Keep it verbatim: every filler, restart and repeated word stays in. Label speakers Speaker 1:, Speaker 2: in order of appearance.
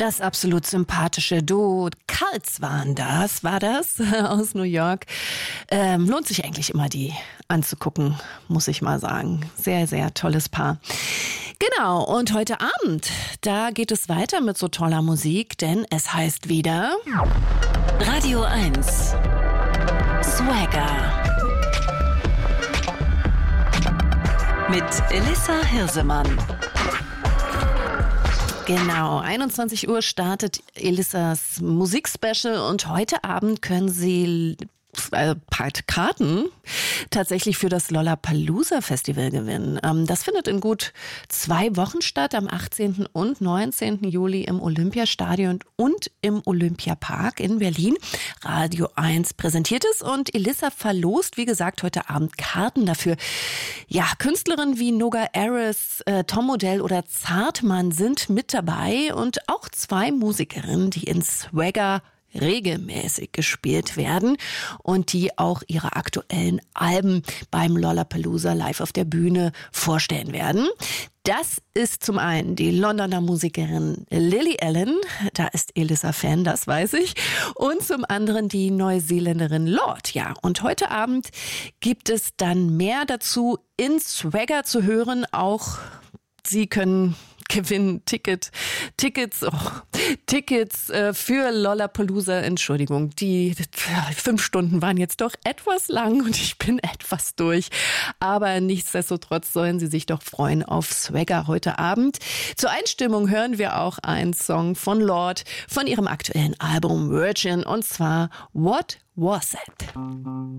Speaker 1: Das absolut sympathische Duo Cults waren das, war das, aus New York. Ähm, lohnt sich eigentlich immer, die anzugucken, muss ich mal sagen. Sehr, sehr tolles Paar. Genau, und heute Abend, da geht es weiter mit so toller Musik, denn es heißt wieder
Speaker 2: Radio eins Swagger mit Elissa Hirsemann.
Speaker 1: Genau, einundzwanzig Uhr startet Elissas Musikspecial und heute Abend können Sie äh, Karten tatsächlich für das Lollapalooza Festival gewinnen. Ähm, das findet in gut zwei Wochen statt, am achtzehnten und neunzehnten Juli im Olympiastadion und im Olympiapark in Berlin. Radio eins präsentiert es und Elissa verlost, wie gesagt, heute Abend Karten dafür. Ja, Künstlerinnen wie Noga Aris, äh, Tom Odell oder Zartmann sind mit dabei und auch zwei Musikerinnen, die in Swagger regelmäßig gespielt werden und die auch ihre aktuellen Alben beim Lollapalooza live auf der Bühne vorstellen werden. Das ist zum einen die Londoner Musikerin Lily Allen, da ist Elissa Fan, das weiß ich, und zum anderen die Neuseeländerin Lorde. Ja, und heute Abend gibt es dann mehr dazu in Swagger zu hören, auch Sie können gewinnen Ticket, Tickets, oh, Tickets äh, für Lollapalooza. Entschuldigung, die fünf Stunden waren jetzt doch etwas lang und ich bin etwas durch. Aber nichtsdestotrotz sollen Sie sich doch freuen auf Swagger heute Abend. Zur Einstimmung hören wir auch einen Song von Lorde von ihrem aktuellen Album Virgin und zwar What Was It?